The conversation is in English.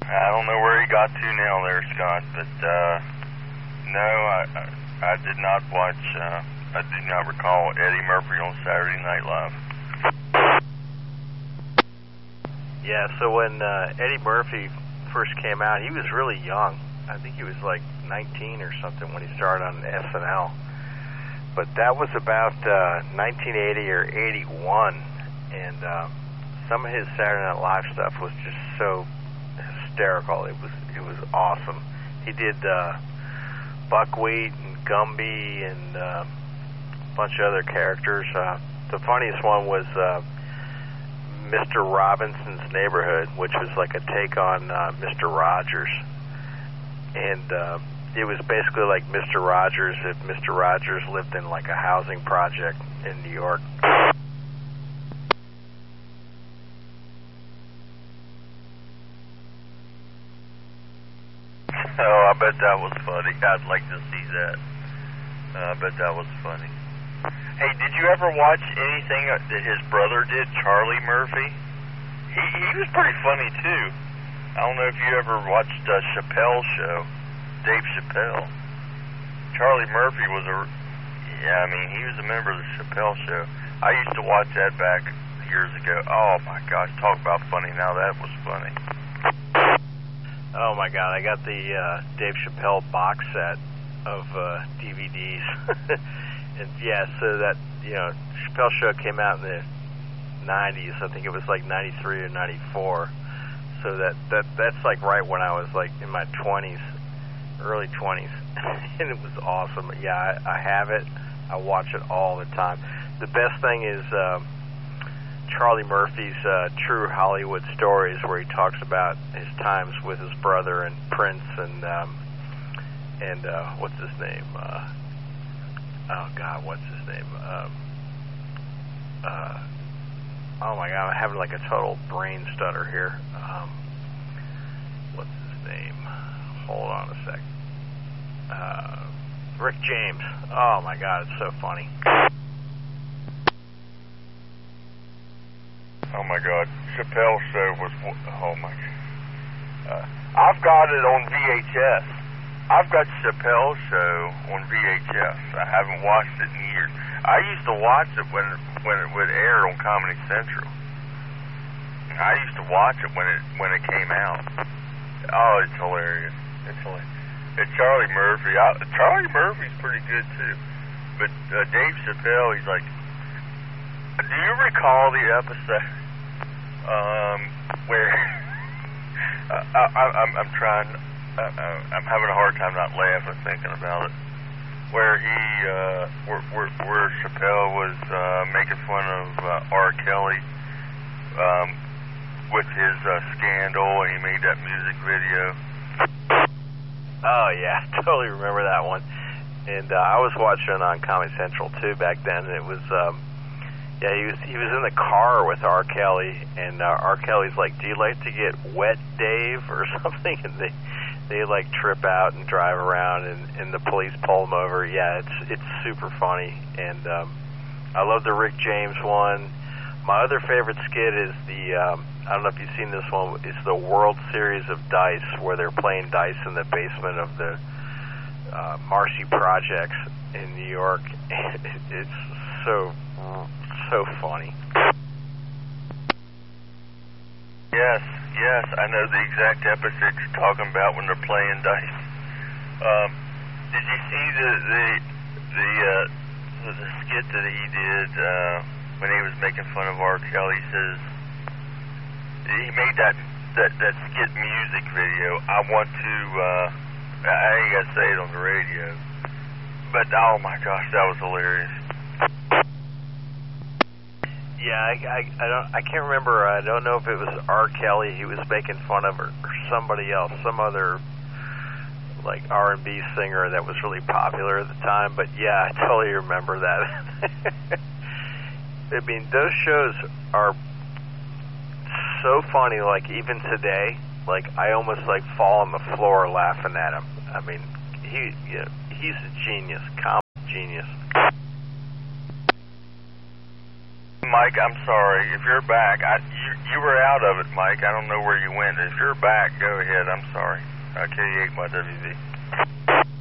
I don't know where he got to now there, Scott, but no, I did not watch, I do not recall Eddie Murphy on Saturday Night Live. Yeah, so when Eddie Murphy first came out, he was really young. I think he was like 19 or something when he started on SNL. But that was about 1980 or 81, and some of his Saturday Night Live stuff was just so hysterical. It was awesome. He did Buckwheat and Gumby and a bunch of other characters. The funniest one was Mr. Robinson's Neighborhood, which was like a take on Mr. Rogers. And it was basically like Mr. Rogers if Mr. Rogers lived in like a housing project in New York. Oh, I bet that was funny. I'd like to see that. I bet that was funny. Hey, did you ever watch anything that his brother did, Charlie Murphy? He was pretty funny, too. I don't know if you ever watched Chappelle's show, Dave Chappelle. Charlie Murphy was he was a member of the Chappelle show. I used to watch that back years ago. Oh, my gosh, talk about funny. Now that was funny. Oh, my God, I got the Dave Chappelle box set of DVDs. And, yeah, so that, Chappelle show came out in the 90s. I think it was like 93 or 94. So that's like right when I was like in my 20s, early 20s. And it was awesome. Yeah, I have it. I watch it all the time. The best thing is Charlie Murphy's True Hollywood Stories, where he talks about his times with his brother and Prince and what's his name? What's his name? Oh my God, I'm having like a total brain stutter here. What's his name? Hold on a sec. Rick James. Oh my God, it's so funny. Oh my God, Chappelle's show was, oh my God. I've got it on VHS. I've got Chappelle's show on VHS. I haven't watched it in years. I used to watch it when it would air on Comedy Central. I used to watch it when it came out. Oh, it's hilarious. It's hilarious. And Charlie Murphy. Charlie Murphy's pretty good too. But Dave Chappelle, he's like, do you recall the episode where I'm trying? I'm having a hard time not laughing thinking about it. Where where Chappelle was making fun of R. Kelly with his scandal, and he made that music video. Oh yeah, I totally remember that one. And I was watching on Comedy Central too back then, and it was he was in the car with R. Kelly, and R. Kelly's like, "Do you like to get wet, Dave?" or something, and they like trip out and drive around, and the police pull them over. Yeah, it's super funny, and I love the Rick James one. My other favorite skit is the I don't know if you've seen this one. It's the World Series of Dice, where they're playing dice in the basement of the Marcy Projects in New York. It's so funny. Yes, I know the exact episode you're talking about when they're playing dice. Did you see the skit that he did when he was making fun of R. Kelly? He says he made that skit music video. I want to. I ain't gotta say it on the radio, but oh my gosh, that was hilarious. Yeah, I can't remember. I don't know if it was R. Kelly he was making fun of, or somebody else, some other like R&B singer that was really popular at the time. But yeah, I totally remember that. I mean, those shows are so funny. Like even today, like I almost like fall on the floor laughing at him. I mean, he's a genius, comedy genius. Mike, I'm sorry. If you're back, you were out of it, Mike. I don't know where you went. If you're back, go ahead. I'm sorry. KD8 my WV.